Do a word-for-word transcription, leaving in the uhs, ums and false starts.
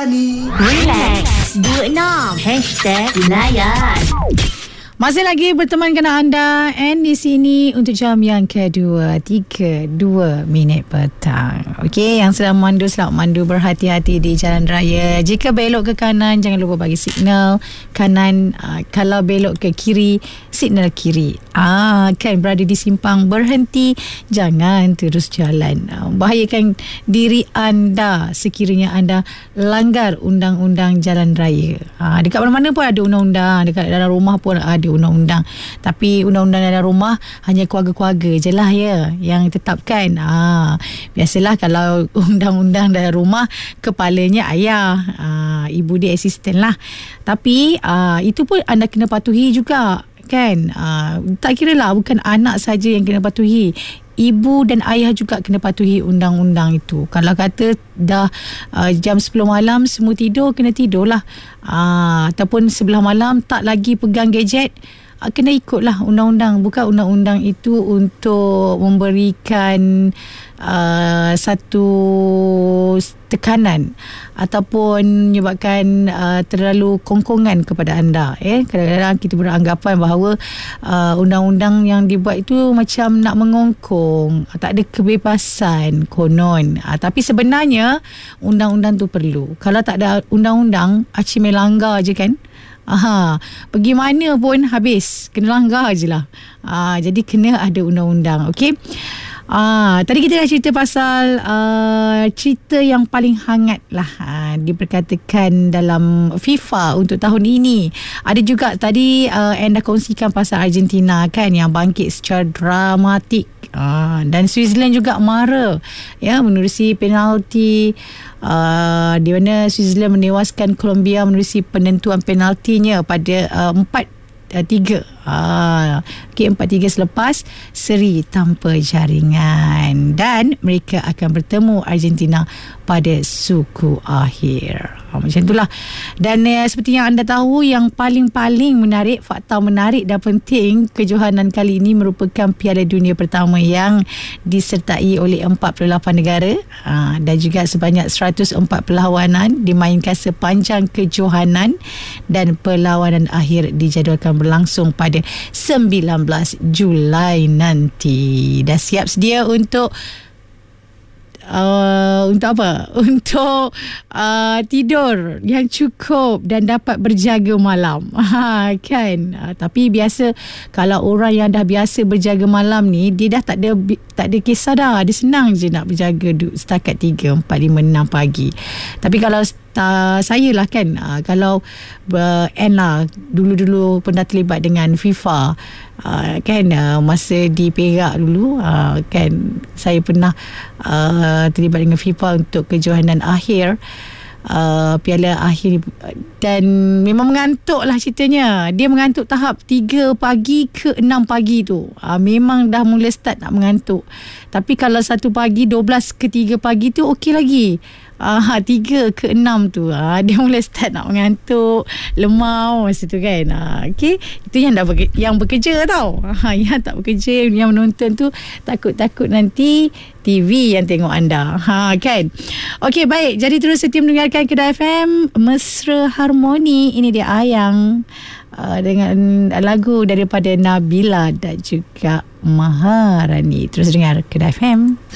Maharani. Relax dua enam Hashtag Layan. Masih lagi bertemankan anda and di sini untuk jam yang kedua tiga dua minit petang. Okey, yang sedang memandu selamat memandu, berhati-hati di jalan raya. Jika belok ke kanan jangan lupa bagi signal kanan. Uh, kalau belok ke kiri, signal kiri. Ah, kan berada di simpang berhenti, jangan terus jalan. Uh, bahayakan diri anda sekiranya anda langgar undang-undang jalan raya. Uh, dekat mana-mana pun ada undang-undang, dekat dalam rumah pun ada undang-undang, tapi undang-undang dalam rumah hanya keluarga-keluarga je lah ya yang tetapkan. Ha, biasalah kalau undang-undang dalam rumah kepalanya ayah, ha, ibu dia asisten lah, tapi ha, itu pun anda kena patuhi juga kan. Ha, tak kira lah bukan anak saja yang kena patuhi, ibu dan ayah juga kena patuhi undang-undang itu. Kalau kata dah uh, jam sepuluh malam semua tidur, kena tidur lah. Uh, ataupun sebelah malam tak lagi pegang gadget, uh, kena ikutlah undang-undang. Bukan undang-undang itu untuk memberikan uh, satu tekanan ataupun menyebabkan uh, terlalu kongkongan kepada anda. Eh, kadang-kadang kita beranggapan bahawa uh, undang-undang yang dibuat itu macam nak mengongkong, tak ada kebebasan konon. Uh, tapi sebenarnya undang-undang tu perlu. Kalau tak ada undang-undang, aci melanggar je kan. Aha, pergi mana pun habis kena langgar je lah. Uh, jadi kena ada undang-undang. Okey. Ah, tadi kita dah cerita pasal uh, cerita yang paling hangat lah uh, diperkatakan dalam FIFA untuk tahun ini. Ada juga tadi uh, Anne dah kongsikan pasal Argentina kan yang bangkit secara dramatik. Uh, dan Switzerland juga mara ya menerusi penalti uh, di mana Switzerland menewaskan Colombia menerusi penentuan penaltinya pada uh, empat tiga. Ah, okay, empat tiga selepas seri tanpa jaringan, dan mereka akan bertemu Argentina pada suku akhir. Ah, macam itulah. Dan eh, seperti yang anda tahu, yang paling-paling menarik, fakta menarik dan penting, kejohanan kali ini merupakan Piala Dunia pertama yang disertai oleh empat puluh lapan negara, ah, dan juga sebanyak seratus empat perlawanan dimainkan sepanjang kejohanan, dan perlawanan akhir dijadualkan berlangsung pada sembilan belas Julai nanti. Dah siap sedia untuk Uh, untuk apa? Untuk uh, tidur yang cukup dan dapat berjaga malam. Ha, kan? Uh, tapi biasa kalau orang yang dah biasa berjaga malam ni, dia dah tak ada tak ada kisah dah. Dia senang je nak berjaga setakat tiga, empat, lima, enam pagi. Tapi kalau Uh, saya lah kan, uh, kalau uh, Anne lah dulu-dulu pernah terlibat dengan FIFA, uh, kan, uh, masa di Perak dulu, uh, kan, saya pernah uh, terlibat dengan FIFA untuk kejohanan akhir, Uh, piala akhir, dan memang mengantuk lah ceritanya. Dia mengantuk tahap tiga pagi ke enam pagi tu, uh, memang dah mula start nak mengantuk. Tapi kalau satu pagi dua belas ke tiga pagi tu okey lagi. Ah, tiga ke enam tu ah, dia mula start nak mengantuk, lemau masa tu kan. Ah, okey, itu yang dah bekerja, yang bekerja tau. Ah, yang tak bekerja, yang menonton tu takut-takut nanti T V yang tengok anda. Ha, kan. Okey, baik. Jadi terus setia mendengarkan Kedah F M, Mesra Harmoni. Ini dia Ayang uh, dengan lagu daripada Nabila dan juga Maharani. Terus dengar Kedah F M.